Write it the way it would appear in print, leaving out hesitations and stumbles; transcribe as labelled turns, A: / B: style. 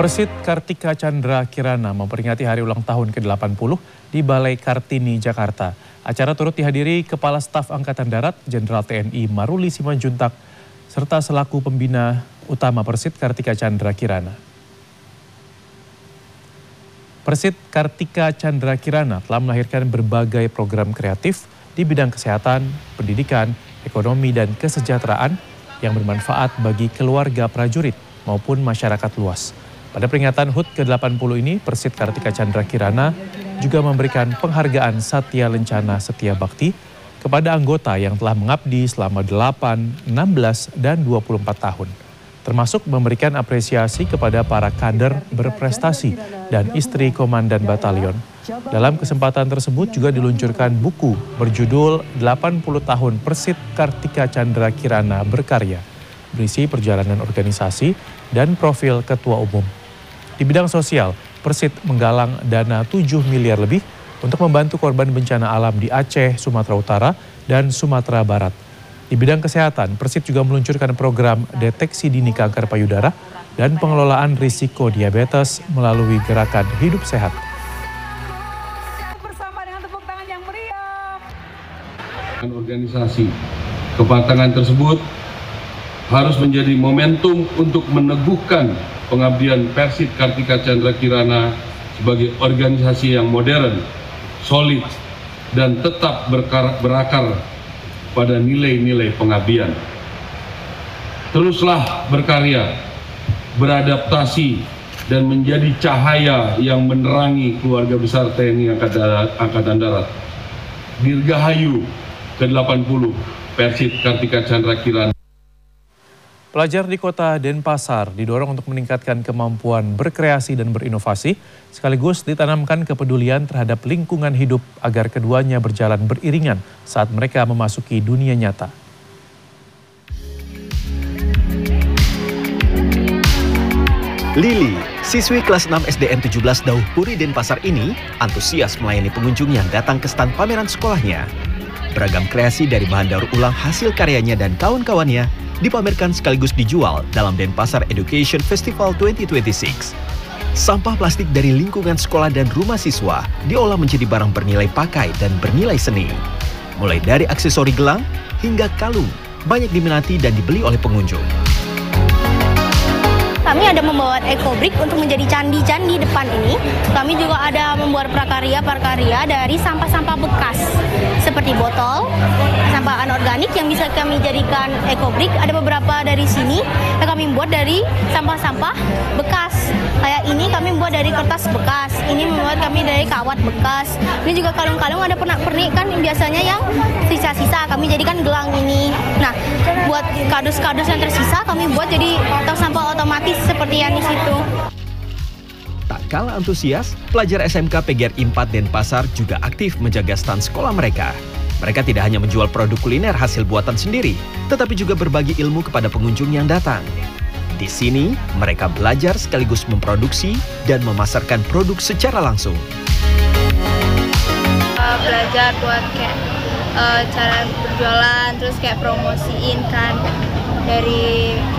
A: Persit Kartika Chandra Kirana memperingati hari ulang tahun ke-80 di Balai Kartini, Jakarta. Acara turut dihadiri Kepala Staf Angkatan Darat Jenderal TNI Maruli Simanjuntak serta selaku pembina utama Persit Kartika Chandra Kirana. Persit Kartika Chandra Kirana telah melahirkan berbagai program kreatif di bidang kesehatan, pendidikan, ekonomi, dan kesejahteraan yang bermanfaat bagi keluarga prajurit maupun masyarakat luas. Pada peringatan HUT ke-80 ini, Persit Kartika Chandra Kirana juga memberikan penghargaan Satya Lencana Setia Bakti kepada anggota yang telah mengabdi selama 8, 16, dan 24 tahun. Termasuk memberikan apresiasi kepada para kader berprestasi dan istri komandan batalion. Dalam kesempatan tersebut juga diluncurkan buku berjudul 80 tahun Persit Kartika Chandra Kirana Berkarya, berisi perjalanan organisasi dan profil ketua umum. Di bidang sosial, Persit menggalang dana 7 miliar lebih untuk membantu korban bencana alam di Aceh, Sumatera Utara, dan Sumatera Barat. Di bidang kesehatan, Persit juga meluncurkan program deteksi dini kanker payudara dan pengelolaan risiko diabetes melalui gerakan hidup sehat.
B: Bersama dengan tepuk tangan yang meriah.
C: Organisasi kebatangan tersebut harus menjadi momentum untuk meneguhkan pengabdian Persit Kartika Chandra Kirana sebagai organisasi yang modern, solid, dan tetap berakar pada nilai-nilai pengabdian. Teruslah berkarya, beradaptasi, dan menjadi cahaya yang menerangi keluarga besar TNI Angkatan Darat. Dirgahayu ke-80 Persit Kartika Chandra Kirana.
A: Pelajar di kota Denpasar didorong untuk meningkatkan kemampuan berkreasi dan berinovasi, sekaligus ditanamkan kepedulian terhadap lingkungan hidup agar keduanya berjalan beriringan saat mereka memasuki dunia nyata.
D: Lili, siswi kelas 6 SDN 17 Dauh Puri Denpasar ini antusias melayani pengunjung yang datang ke stan pameran sekolahnya. Beragam kreasi dari bahan daur ulang hasil karyanya dan kawan-kawannya dipamerkan sekaligus dijual dalam Denpasar Education Festival 2026. Sampah plastik dari lingkungan sekolah dan rumah siswa diolah menjadi barang bernilai pakai dan bernilai seni. Mulai dari aksesori gelang hingga kalung, banyak diminati dan dibeli oleh pengunjung.
E: Kami ada membawa eco-brick untuk menjadi candi-candi depan ini. Kami juga ada membuat prakarya dari sampah-sampah bekas seperti botol, sampah anorganik yang bisa kami jadikan eco-brick. Ada beberapa dari sini yang kami buat dari sampah-sampah bekas. Kayak ini kami buat dari kertas bekas, ini membuat kami dari kawat bekas. Ini juga kalung-kalung ada pernak-pernik kan biasanya yang sisa-sisa kami jadikan gelang ini. Nah, buat kardus-kardus yang tersisa kami buat jadi tong sampah otomatis seperti yang di situ.
D: Tak kalah antusias, pelajar SMK PGRI 4 Denpasar juga aktif menjaga stan sekolah mereka. Mereka tidak hanya menjual produk kuliner hasil buatan sendiri, tetapi juga berbagi ilmu kepada pengunjung yang datang. Di sini, mereka belajar sekaligus memproduksi dan memasarkan produk secara langsung.
F: Belajar buat kayak cara berjualan, terus kayak promosiin kan dari